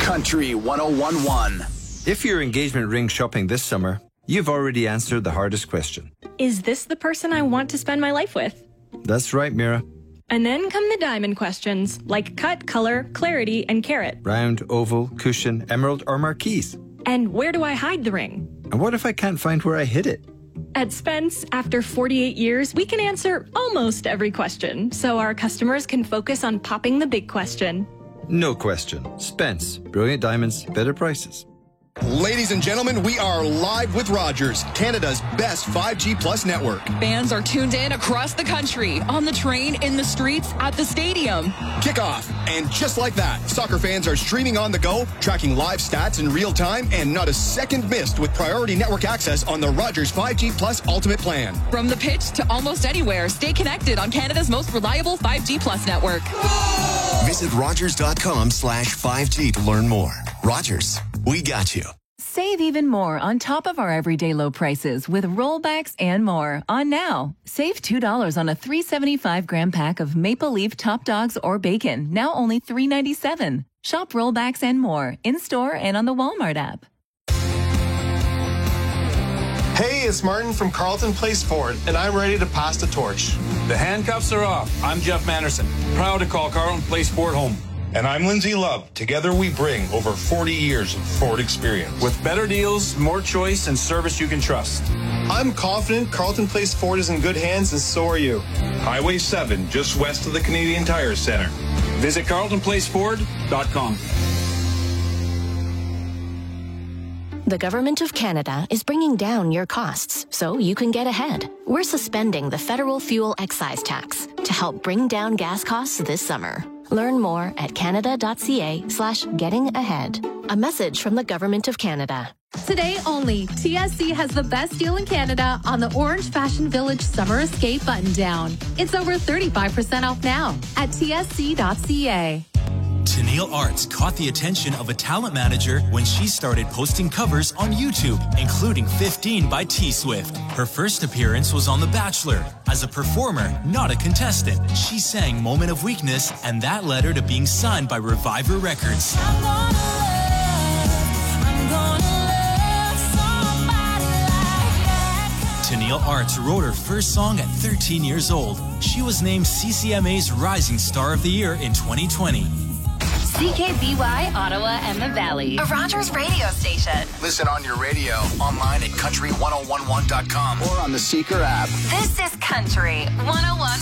Country 101.1. If you're engagement ring shopping this summer, you've already answered the hardest question. Is this the person I want to spend my life with? That's right, Mira. And then come the diamond questions, like cut, color, clarity, and carat. Round, oval, cushion, emerald, or marquise. And where do I hide the ring? And what if I can't find where I hid it? At Spence, after 48 years, we can answer almost every question, so our customers can focus on popping the big question. No question. Spence. Brilliant diamonds, better prices. Ladies and gentlemen, we are live with Rogers, Canada's best 5G Plus network. Fans are tuned in across the country, on the train, in the streets, at the stadium. Kickoff. And just like that, soccer fans are streaming on the go, tracking live stats in real time, and not a second missed with priority network access on the Rogers 5G Plus Ultimate Plan. From the pitch to almost anywhere, stay connected on Canada's most reliable 5G Plus network. Visit Rogers.com/5G to learn more. Rogers, we got you. Save even more on top of our everyday low prices with rollbacks and more on now. Save $2 on a 375-gram pack of Maple Leaf Top Dogs or bacon, now only $3.97. Shop rollbacks and more in-store and on the Walmart app. Hey, it's Martin from Carleton Place Ford, and I'm ready to pass the torch. The handcuffs are off. I'm Jeff Manderson, proud to call Carleton Place Ford home. And I'm Lindsay Love. Together we bring over 40 years of Ford experience. With better deals, more choice, and service you can trust. I'm confident Carleton Place Ford is in good hands, and so are you. Highway 7, just west of the Canadian Tire Center. Visit CarletonPlaceFord.com. The Government of Canada is bringing down your costs so you can get ahead. We're suspending the federal fuel excise tax to help bring down gas costs this summer. Learn more at canada.ca/getting-ahead. A message from the Government of Canada. Today only, TSC has the best deal in Canada on the Orange Fashion Village Summer Escape button-down. It's over 35% off now at tsc.ca. Tennille Arts caught the attention of a talent manager when she started posting covers on YouTube, including 15 by T-Swift. Her first appearance was on The Bachelor. As a performer, not a contestant, she sang Moment of Weakness, and that led her to being signed by Reviver Records. Tennille Arts wrote her first song at 13 years old. She was named CCMA's Rising Star of the Year in 2020. CKBY, Ottawa and the Valley. A Rogers radio station. Listen on your radio, online at country1011.com, or on the Seeker app. This is Country 101.